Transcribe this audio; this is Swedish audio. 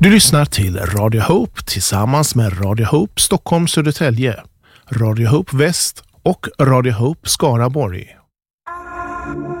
Du lyssnar till Radio Hope tillsammans med Radio Hope Stockholm Södertälje, Radio Hope Väst och Radio Hope Skaraborg.